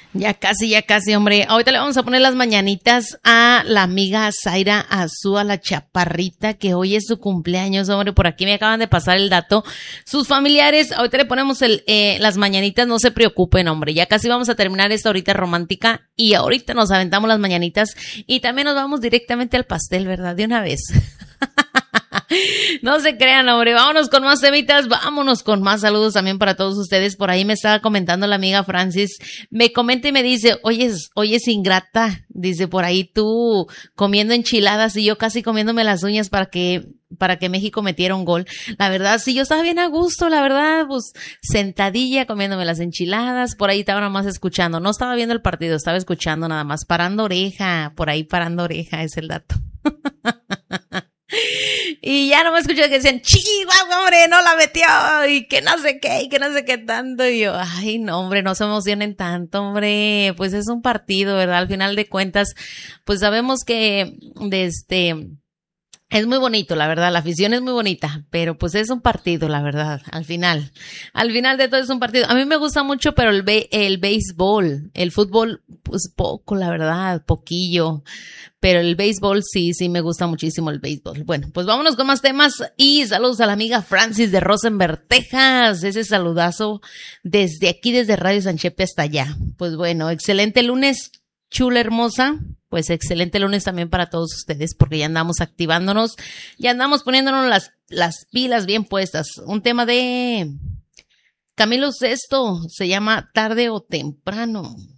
Ya casi, hombre. Ahorita le vamos a poner las mañanitas a la amiga Zaira Azúa, la chaparrita, que hoy es su cumpleaños, hombre. Por aquí me acaban de pasar el dato. Sus familiares, ahorita le ponemos las mañanitas, no se preocupen, hombre. Ya casi vamos a terminar esta horita romántica y ahorita nos aventamos las mañanitas y también nos vamos directamente al pastel, ¿verdad? De una vez. No se crean, hombre, vámonos con más temitas, vámonos con más saludos también para todos ustedes. Por ahí me estaba comentando la amiga Francis, me comenta y me dice, oyes ingrata, dice por ahí tú comiendo enchiladas y yo casi comiéndome las uñas para que México metiera un gol. La verdad, sí, yo estaba bien a gusto, la verdad, pues sentadilla comiéndome las enchiladas, por ahí estaba nomás escuchando, no estaba viendo el partido, estaba escuchando nada más, parando oreja, por ahí parando oreja es el dato. Y ya no me escuché que decían, Chihuahua, hombre, no la metió, y que no sé qué, y que no sé qué tanto. Y yo, ay, no, hombre, no se emocionen tanto, hombre. Pues es un partido, ¿verdad? Al final de cuentas, pues sabemos que es muy bonito, la verdad, la afición es muy bonita, pero pues es un partido, la verdad, al final de todo es un partido. A mí me gusta mucho, pero el béisbol, el fútbol, pues poco, la verdad, poquillo, pero el béisbol sí me gusta muchísimo el béisbol. Bueno, pues vámonos con más temas y saludos a la amiga Francis de Rosenberg, Texas, ese saludazo desde aquí, desde Radio San Chepe hasta allá. Pues bueno, excelente lunes, chula hermosa. Pues excelente lunes también para todos ustedes porque ya andamos activándonos, ya andamos poniéndonos las pilas bien puestas. Un tema de Camilo Sesto se llama Tarde o Temprano.